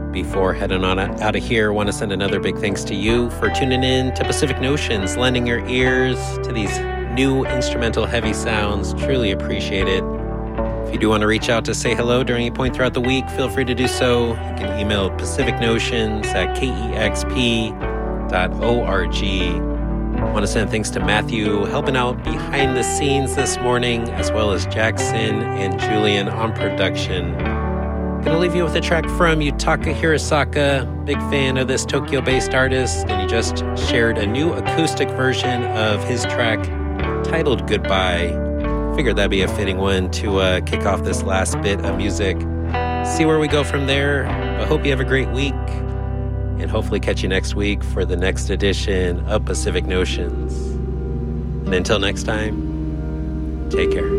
Before heading on out of here, I want to send another big thanks to you for tuning in to Pacific Notions, lending your ears to these new instrumental heavy sounds. Truly appreciate it. If you do want to reach out to say hello during any point throughout the week, feel free to do so. You can email pacificnotions@kexp.org. I want to send thanks to Matthew helping out behind the scenes this morning, as well as Jackson and Julian on production. Gonna leave you with a track from Yutaka Hirosaka, big fan of this Tokyo-based artist, and he just shared a new acoustic version of his track titled Goodbye. Figured that'd be a fitting one to kick off this last bit of music. See where we go from there. I hope you have a great week, and hopefully catch you next week for the next edition of Pacific Notions. And until next time, take care.